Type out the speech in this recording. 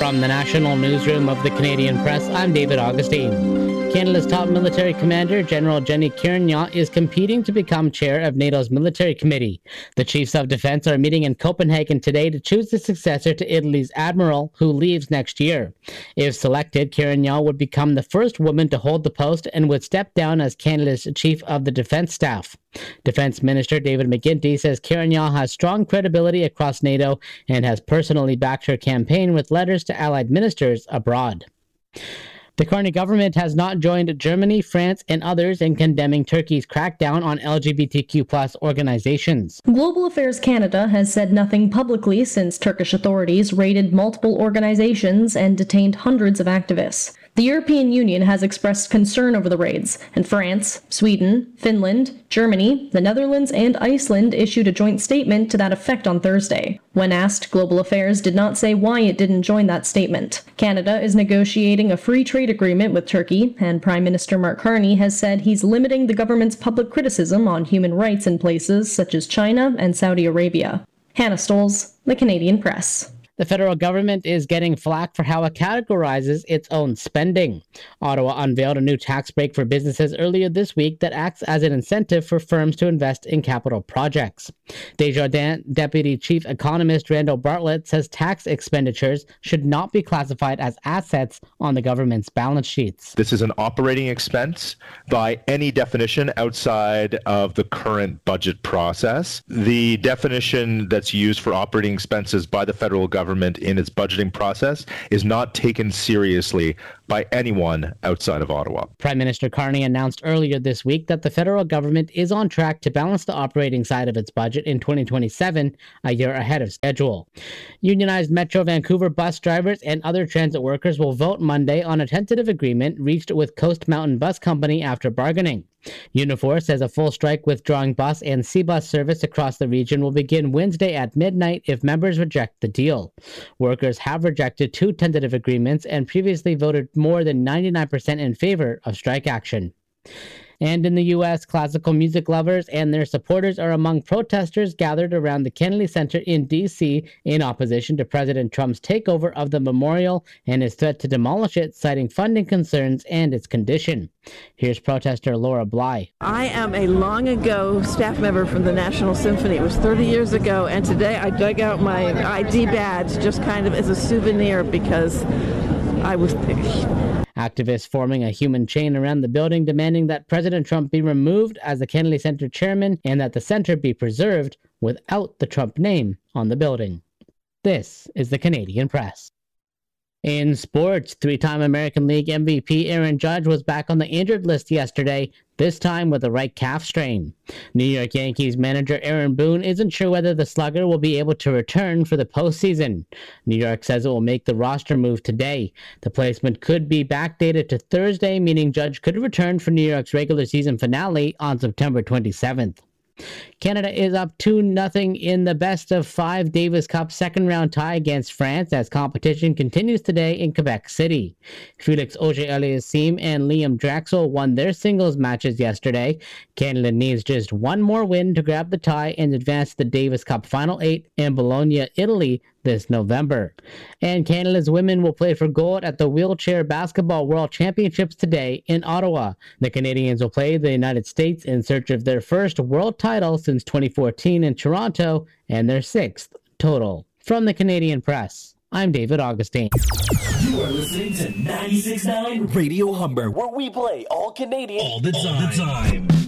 From the National Newsroom of the Canadian Press, I'm David Augustine. Canada's top military commander, General Jenny Kiernan, is competing to become chair of NATO's military committee. The chiefs of defense are meeting in Copenhagen today to choose the successor to Italy's admiral, who leaves next year. If selected, Kiernan would become the first woman to hold the post and would step down as Canada's chief of the defense staff. Defense Minister David McGuinty says Kiernan has strong credibility across NATO and has personally backed her campaign with letters to allied ministers abroad. The Carney government has not joined Germany, France, and others in condemning Turkey's crackdown on LGBTQ+ organizations. Global Affairs Canada has said nothing publicly since Turkish authorities raided multiple organizations and detained hundreds of activists. The European Union has expressed concern over the raids, and France, Sweden, Finland, Germany, the Netherlands, and Iceland issued a joint statement to that effect on Thursday. When asked, Global Affairs did not say why it didn't join that statement. Canada is negotiating a free trade agreement with Turkey, and Prime Minister Mark Carney has said he's limiting the government's public criticism on human rights in places such as China and Saudi Arabia. Hannah Stolz, The Canadian Press. The federal government is getting flack for how it categorizes its own spending. Ottawa unveiled a new tax break for businesses earlier this week that acts as an incentive for firms to invest in capital projects. Desjardins Deputy Chief Economist Randall Bartlett says tax expenditures should not be classified as assets on the government's balance sheets. This is an operating expense by any definition outside of the current budget process. The definition that's used for operating expenses by the federal government in its budgeting process is not taken seriously by anyone outside of Ottawa. Prime Minister Carney announced earlier this week that the federal government is on track to balance the operating side of its budget in 2027, a year ahead of schedule. Unionized Metro Vancouver bus drivers and other transit workers will vote Monday on a tentative agreement reached with Coast Mountain Bus Company after bargaining. Unifor says a full strike withdrawing bus and C-bus service across the region will begin Wednesday at midnight if members reject the deal. Workers have rejected two tentative agreements and previously voted more than 99% in favor of strike action. And in the U.S., classical music lovers and their supporters are among protesters gathered around the Kennedy Center in D.C. in opposition to President Trump's takeover of the memorial and his threat to demolish it, citing funding concerns and its condition. Here's protester Laura Bly. I am a long ago staff member from the National Symphony. It was 30 years ago, and today I dug out my ID badge just kind of as a souvenir because I was... Activists forming a human chain around the building demanding that President Trump be removed as the Kennedy Center chairman and that the center be preserved without the Trump name on the building. This is the Canadian Press. In sports, three-time American League MVP Aaron Judge was back on the injured list yesterday, this time with a right calf strain. New York Yankees manager Aaron Boone isn't sure whether the slugger will be able to return for the postseason. New York says it will make the roster move today. The placement could be backdated to Thursday, meaning Judge could return for New York's regular season finale on September 27th. Canada is up 2-0 in the best-of-5 Davis Cup second-round tie against France as competition continues today in Quebec City. Felix Auger-Aliassime and Liam Draxel won their singles matches yesterday. Canada needs just one more win to grab the tie and advance to the Davis Cup Final 8 in Bologna, Italy, this November. And Canada's women will play for gold at the Wheelchair Basketball World Championships today in Ottawa. The Canadians will play the United States in search of their first world title since 2014 in Toronto and their sixth total. From the Canadian Press, I'm David Augustine. You are listening to 96.9 Radio Humber, where we play all Canadian all the time.